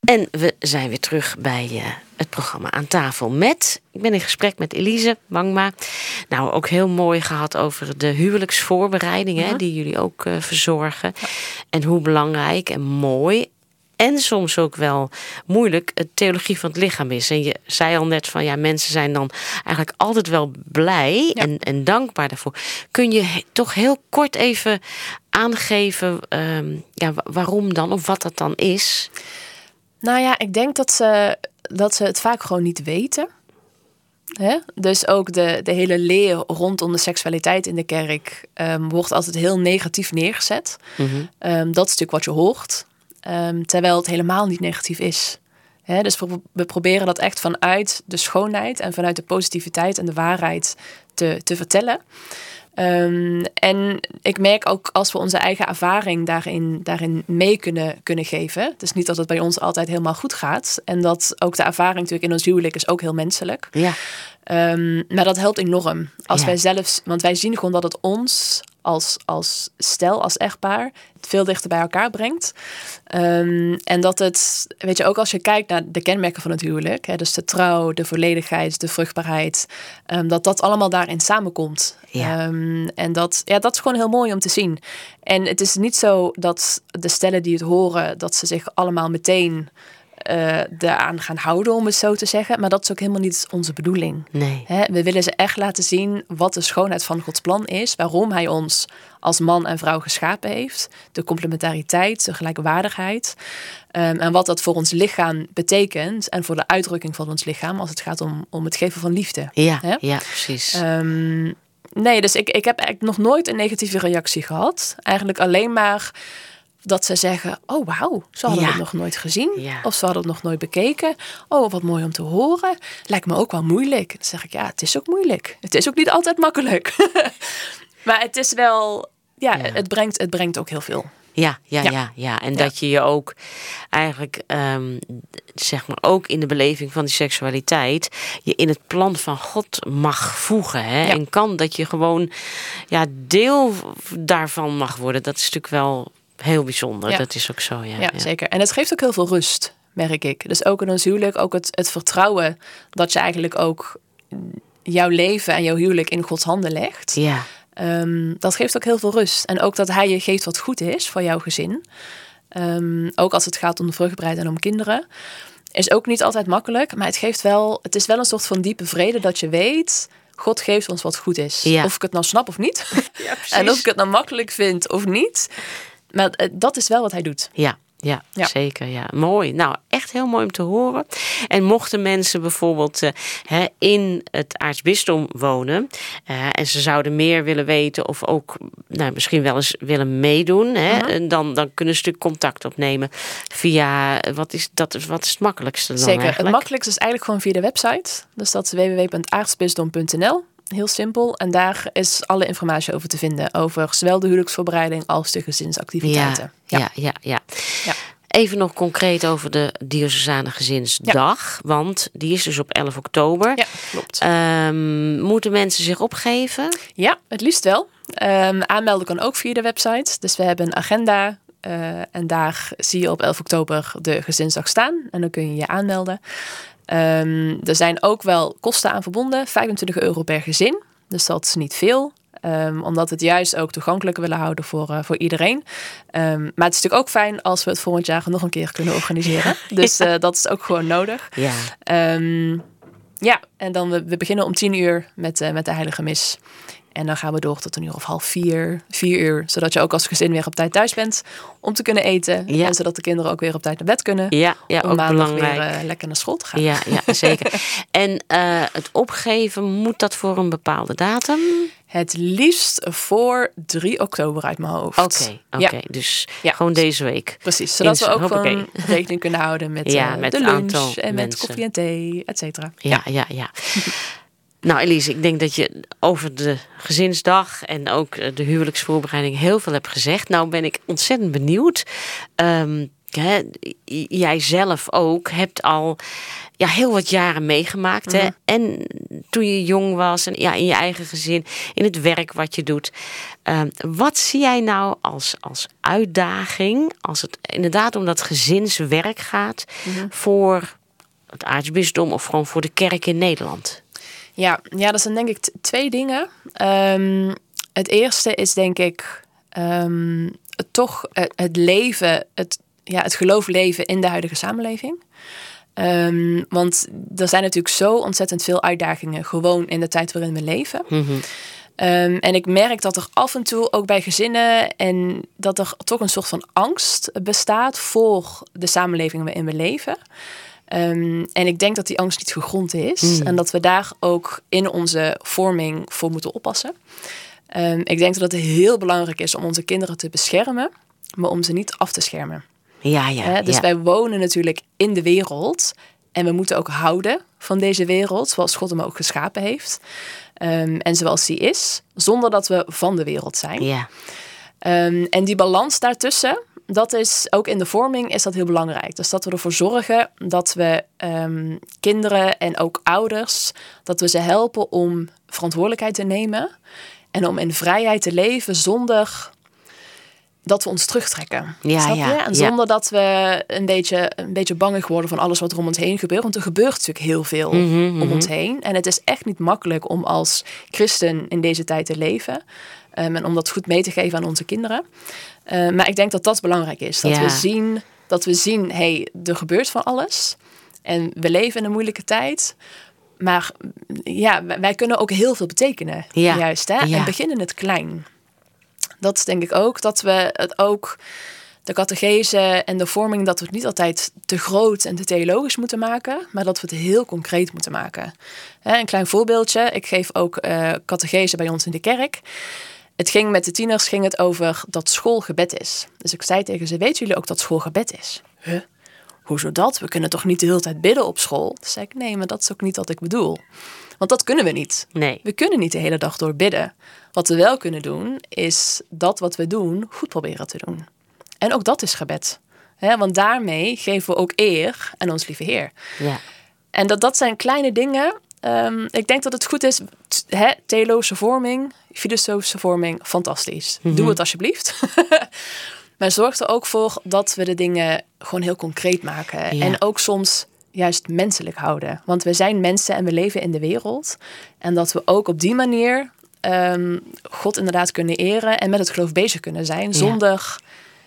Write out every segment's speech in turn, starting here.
En we zijn weer terug bij het programma Aan tafel met... Ik ben in gesprek met Elise Wangma. Nou, ook heel mooi gehad over de huwelijksvoorbereidingen... die jullie ook verzorgen. Ja. En hoe belangrijk en mooi... en soms ook wel moeilijk het theologie van het lichaam is. En je zei al net van, ja, mensen zijn dan eigenlijk altijd wel blij... En dankbaar daarvoor. Kun je toch heel kort even aangeven waarom dan... of wat dat dan is... Nou ja, ik denk dat ze het vaak gewoon niet weten. Hè? Dus ook de hele leer rondom de seksualiteit in de kerk... wordt altijd heel negatief neergezet. Mm-hmm. Dat is natuurlijk wat je hoort. Terwijl het helemaal niet negatief is. Hè? Dus we proberen dat echt vanuit de schoonheid... en vanuit de positiviteit en de waarheid te vertellen... En ik merk ook als we onze eigen ervaring daarin mee kunnen geven. Het is niet dat het bij ons altijd helemaal goed gaat. En dat ook de ervaring natuurlijk in ons huwelijk is ook heel menselijk. Ja. Maar dat helpt enorm. Als wij zelfs, want wij zien gewoon dat het ons als stel, als echtpaar... veel dichter bij elkaar brengt. En dat het, weet je, ook als je kijkt naar de kenmerken van het huwelijk... Hè, dus de trouw, de volledigheid, de vruchtbaarheid... dat allemaal daarin samenkomt. Ja. En dat is gewoon heel mooi om te zien. En het is niet zo dat de stellen die het horen... dat ze zich allemaal meteen... eraan gaan houden, om het zo te zeggen. Maar dat is ook helemaal niet onze bedoeling. Nee. We willen ze echt laten zien wat de schoonheid van Gods plan is. Waarom hij ons als man en vrouw geschapen heeft. De complementariteit, de gelijkwaardigheid. En wat dat voor ons lichaam betekent. En voor de uitdrukking van ons lichaam. Als het gaat om het geven van liefde. Ja, ja, precies. Nee, dus ik heb eigenlijk nog nooit een negatieve reactie gehad. Eigenlijk alleen maar... dat ze zeggen, oh wauw, ze hadden het nog nooit gezien. Ja. Of ze hadden het nog nooit bekeken. Oh, wat mooi om te horen. Lijkt me ook wel moeilijk. Dan zeg ik, ja, het is ook moeilijk. Het is ook niet altijd makkelijk. Maar het is wel, het brengt ook heel veel. Ja. En dat je ook eigenlijk, zeg maar ook in de beleving van die seksualiteit... je in het plan van God mag voegen. Hè? Ja. En kan dat je gewoon deel daarvan mag worden. Dat is natuurlijk wel... heel bijzonder, dat is ook zo, ja, zeker. En het geeft ook heel veel rust, merk ik. Dus ook in ons huwelijk, ook het vertrouwen... dat je eigenlijk ook jouw leven en jouw huwelijk in Gods handen legt. Ja. Dat geeft ook heel veel rust. En ook dat hij je geeft wat goed is voor jouw gezin. Ook als het gaat om de vruchtbaarheid en om kinderen. Is ook niet altijd makkelijk, maar het is wel een soort van diepe vrede... dat je weet... God geeft ons wat goed is. Ja. Of ik het nou snap of niet. Ja, en of ik het nou makkelijk vind of niet... Maar dat is wel wat hij doet. Ja, zeker. Ja. Mooi. Nou, echt heel mooi om te horen. En mochten mensen bijvoorbeeld in het aartsbisdom wonen... en ze zouden meer willen weten of ook misschien wel eens willen meedoen... dan kunnen ze natuurlijk contact opnemen via... Wat is het makkelijkste dan Zeker. eigenlijk? Het makkelijkste is eigenlijk gewoon via de website. Dus dat is www.aartsbisdom.nl. Heel simpel. En daar is alle informatie over te vinden. Over zowel de huwelijksvoorbereiding als de gezinsactiviteiten. Ja. Even nog concreet over de Diocesane Gezinsdag. Ja. Want die is dus op 11 oktober. Ja, klopt. Moeten mensen zich opgeven? Ja, het liefst wel. Aanmelden kan ook via de website. Dus we hebben een agenda... en daar zie je op 11 oktober de Gezinsdag staan. En dan kun je je aanmelden. Er zijn ook wel kosten aan verbonden. €25 per gezin. Dus dat is niet veel. Omdat we het juist ook toegankelijk willen houden voor iedereen. Maar het is natuurlijk ook fijn als we het volgend jaar nog een keer kunnen organiseren. Dus dat is ook gewoon nodig. Ja. En dan we beginnen om 10:00 met de heilige mis. En dan gaan we door tot 3:30, 4:00. Zodat je ook als gezin weer op tijd thuis bent om te kunnen eten. Ja. En zodat de kinderen ook weer op tijd naar bed kunnen. Ja, om ook maandag weer lekker naar school te gaan. Ja, zeker. En het opgeven, moet dat voor een bepaalde datum? Het liefst voor 3 oktober uit mijn hoofd. Oké. Dus gewoon deze week. Precies, zodat we ook gewoon rekening kunnen houden met de lunch en met koffie en thee, et cetera. Ja. Nou Elise, ik denk dat je over de gezinsdag en ook de huwelijksvoorbereiding heel veel hebt gezegd. Nou ben ik ontzettend benieuwd. Jij zelf ook hebt al heel wat jaren meegemaakt. Hè? En toen je jong was en in je eigen gezin, in het werk wat je doet. Wat zie jij nou als uitdaging als het inderdaad om dat gezinswerk gaat voor het aartsbisdom of gewoon voor de kerk in Nederland? Ja, dat zijn denk ik 2 dingen. Het eerste is denk ik toch het leven, het geloof leven in de huidige samenleving. Want er zijn natuurlijk zo ontzettend veel uitdagingen gewoon in de tijd waarin we leven. En ik merk dat er af en toe ook bij gezinnen en dat er toch een soort van angst bestaat voor de samenleving waarin we leven. En ik denk dat die angst niet gegrond is en dat we daar ook in onze vorming voor moeten oppassen. Ik denk dat het heel belangrijk is om onze kinderen te beschermen, maar om ze niet af te schermen. Dus wij wonen natuurlijk in de wereld en we moeten ook houden van deze wereld zoals God hem ook geschapen heeft. En zoals die is, zonder dat we van de wereld zijn. Ja. En die balans daartussen, dat is ook in de vorming is dat heel belangrijk. Dus dat we ervoor zorgen dat we kinderen en ook ouders, dat we ze helpen om verantwoordelijkheid te nemen en om in vrijheid te leven zonder dat we ons terugtrekken. Snap je? En zonder dat we een beetje bangig worden van alles wat er om ons heen gebeurt. Want er gebeurt natuurlijk heel veel om ons heen. En het is echt niet makkelijk om als christen in deze tijd te leven. En om dat goed mee te geven aan onze kinderen. Maar ik denk dat dat belangrijk is. Dat we zien, hey, er gebeurt van alles. En we leven in een moeilijke tijd. Maar wij kunnen ook heel veel betekenen. Juist, hè? En beginnen het klein. Dat is denk ik ook, dat we het ook, de catechese en de vorming, dat we het niet altijd te groot en te theologisch moeten maken, maar dat we het heel concreet moeten maken. Een klein voorbeeldje, ik geef ook catechese bij ons in de kerk. Met de tieners ging het over dat school gebed is. Dus ik zei tegen ze, weten jullie ook dat school gebed is? Huh? Hoezo dat? We kunnen toch niet de hele tijd bidden op school? Toen zei ik, nee, maar dat is ook niet wat ik bedoel. Want dat kunnen we niet. Nee. We kunnen niet de hele dag door bidden. Wat we wel kunnen doen, is dat wat we doen goed proberen te doen. En ook dat is gebed. Want daarmee geven we ook eer aan ons lieve Heer. Ja. En dat zijn kleine dingen. Ik denk dat het goed is. Theologische vorming, filosofische vorming, fantastisch. Doe het alsjeblieft. Maar zorg er ook voor dat we de dingen gewoon heel concreet maken. Ja. En ook soms juist menselijk houden. Want we zijn mensen en we leven in de wereld. En dat we ook op die manier God inderdaad kunnen eren en met het geloof bezig kunnen zijn. Zonder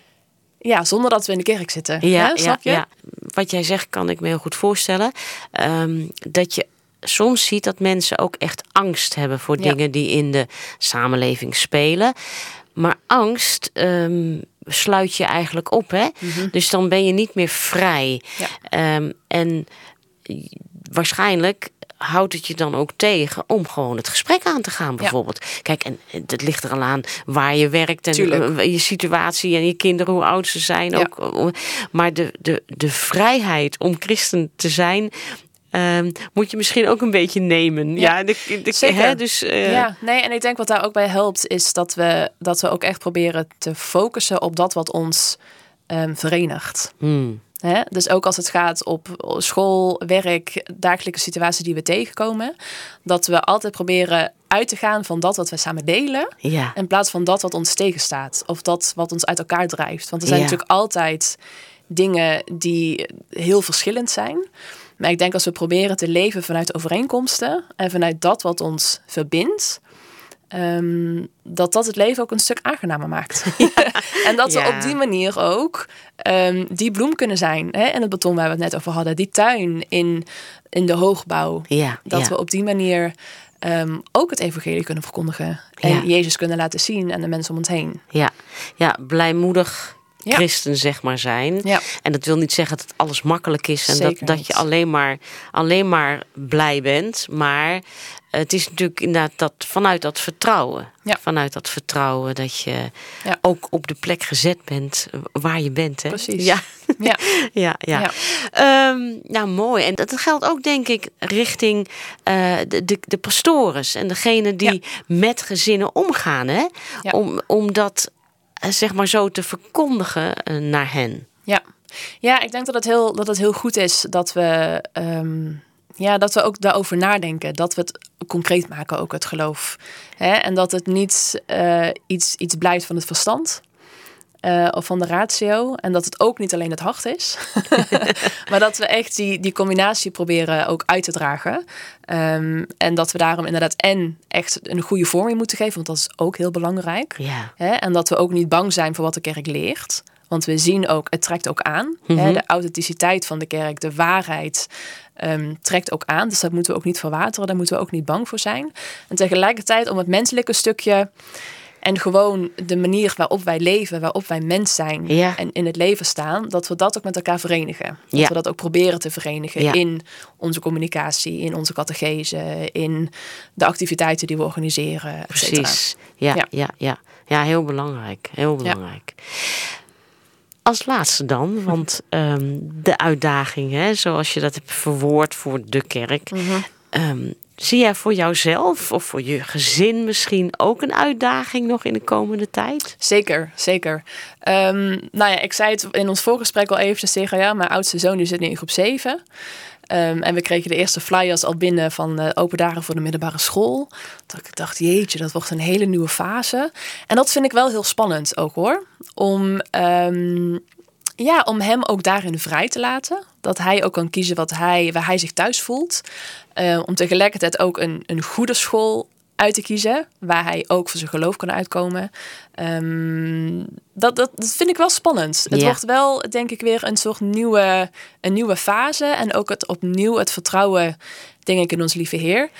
dat we in de kerk zitten. Snap je? Ja. Wat jij zegt kan ik me heel goed voorstellen. Dat je soms ziet dat mensen ook echt angst hebben voor dingen die in de samenleving spelen. Maar angst sluit je eigenlijk op, hè? Dus dan ben je niet meer vrij. Ja. En waarschijnlijk houdt het je dan ook tegen om gewoon het gesprek aan te gaan, bijvoorbeeld. Ja. Kijk, en het ligt er al aan waar je werkt en je situatie en je kinderen, hoe oud ze zijn. Ja. Ook, maar de vrijheid om christen te zijn, moet je misschien ook een beetje nemen. Ja, zeker. Dus, en ik denk wat daar ook bij helpt, is dat we ook echt proberen te focussen op dat wat ons verenigt. Dus ook als het gaat op school, werk, dagelijkse situaties die we tegenkomen, dat we altijd proberen uit te gaan van dat wat we samen delen, in plaats van dat wat ons tegenstaat of dat wat ons uit elkaar drijft. Want er zijn natuurlijk altijd dingen die heel verschillend zijn. Maar ik denk als we proberen te leven vanuit overeenkomsten en vanuit dat wat ons verbindt, dat het leven ook een stuk aangenamer maakt. En dat we op die manier ook die bloem kunnen zijn. En het beton waar we het net over hadden. Die tuin in de hoogbouw. Dat we op die manier ook het evangelie kunnen verkondigen. En Jezus kunnen laten zien aan de mensen om ons heen. Ja, blijmoedig christen zeg maar zijn. Ja. En dat wil niet zeggen dat alles makkelijk is en dat je alleen maar blij bent. Maar het is natuurlijk inderdaad vanuit dat vertrouwen. Ja. Vanuit dat vertrouwen dat je ook op de plek gezet bent waar je bent. Hè? Precies. Ja. Nou, mooi. En dat geldt ook, denk ik, richting de pastores en degene die met gezinnen omgaan. Hè? Ja. Om dat zeg maar zo te verkondigen naar hen. Ja, ik denk dat het heel goed is dat we dat we ook daarover nadenken. Dat we het concreet maken, ook het geloof. En dat het niet iets blijft van het verstand. Of van de ratio. En dat het ook niet alleen het hart is. Maar dat we echt die combinatie proberen ook uit te dragen. En dat we daarom inderdaad echt een goede vorming moeten geven. Want dat is ook heel belangrijk. Ja. En dat we ook niet bang zijn voor wat de kerk leert. Want we zien ook, het trekt ook aan. Mm-hmm. De authenticiteit van de kerk, de waarheid trekt ook aan. Dus dat moeten we ook niet verwateren. Daar moeten we ook niet bang voor zijn. En tegelijkertijd om het menselijke stukje en gewoon de manier waarop wij leven, waarop wij mens zijn en in het leven staan, dat we dat ook met elkaar verenigen. Dat we dat ook proberen te verenigen in onze communicatie, in onze catechese, in de activiteiten die we organiseren. Precies. Ja, heel belangrijk. Heel belangrijk. Ja. Als laatste dan, want de uitdaging, zoals je dat hebt verwoord voor de kerk. Mm-hmm. Zie jij voor jouzelf of voor je gezin misschien ook een uitdaging nog in de komende tijd? Zeker. Ik zei het in ons voorgesprek al eventjes tegen mijn oudste zoon die zit nu in groep 7. En we kregen de eerste flyers al binnen van de open dagen voor de middelbare school. Dat ik dacht, jeetje, dat wordt een hele nieuwe fase. En dat vind ik wel heel spannend ook hoor. Om hem ook daarin vrij te laten. Dat hij ook kan kiezen waar hij zich thuis voelt. Om tegelijkertijd ook een goede school uit te kiezen. Waar hij ook voor zijn geloof kan uitkomen. Dat vind ik wel spannend. Het wordt wel, denk ik, weer een soort nieuwe fase. En ook opnieuw het vertrouwen, denk ik, in ons lieve Heer.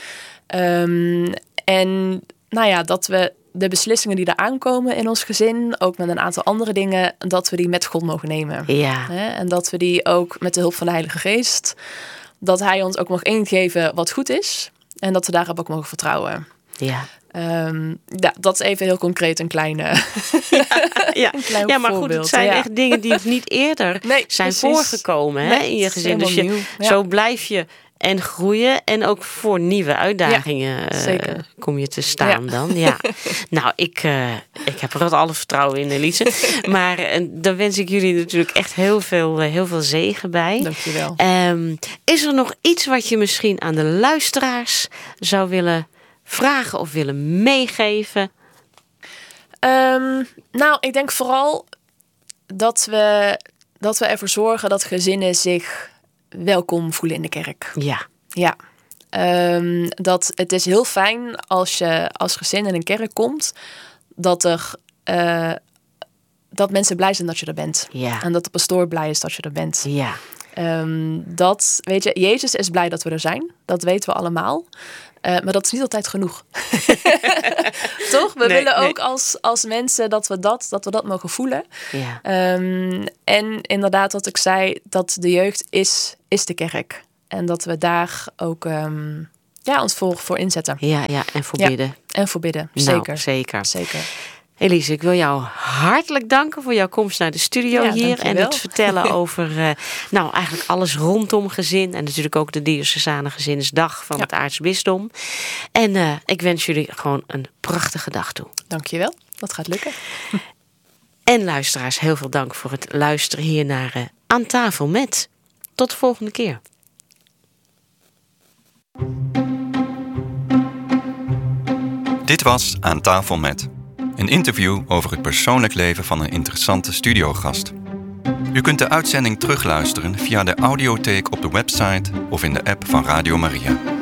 Dat we de beslissingen die er aankomen in ons gezin, ook met een aantal andere dingen, dat we die met God mogen nemen. Ja. En dat we die ook met de hulp van de Heilige Geest, dat Hij ons ook mag ingeven wat goed is. En dat we daarop ook mogen vertrouwen. Ja. Dat is even heel concreet een kleine een klein maar goed, het zijn echt dingen die niet eerder zijn voorgekomen in je gezin. Dus zo blijf je en groeien en ook voor nieuwe uitdagingen kom je te staan dan. Ja. Nou, ik heb er alle vertrouwen in, Elise. Maar daar wens ik jullie natuurlijk echt heel veel zegen bij. Dankjewel. Is er nog iets wat je misschien aan de luisteraars zou willen vragen of willen meegeven? Ik denk vooral dat we ervoor zorgen dat gezinnen zich welkom voelen in de kerk. Ja. Dat het is heel fijn als je als gezin in een kerk komt, dat mensen blij zijn dat je er bent. Ja. En dat de pastoor blij is dat je er bent. Ja. Jezus is blij dat we er zijn. Dat weten we allemaal. Maar dat is niet altijd genoeg. Toch? We willen ook als mensen dat we dat mogen voelen. Ja. En inderdaad wat ik zei, dat de jeugd is de kerk. En dat we daar ook ons voor inzetten. Ja, en voor bidden. Ja, en voor bidden, zeker. Elise, ik wil jou hartelijk danken voor jouw komst naar de studio hier. En het vertellen over eigenlijk alles rondom gezin. En natuurlijk ook de Diocesane Gezinsdag van het Aartsbisdom. En ik wens jullie gewoon een prachtige dag toe. Dankjewel, dat gaat lukken. En luisteraars, heel veel dank voor het luisteren hier naar Aan Tafel Met. Tot de volgende keer. Dit was Aan Tafel Met. Een interview over het persoonlijk leven van een interessante studiogast. U kunt de uitzending terugluisteren via de audiotheek op de website of in de app van Radio Maria.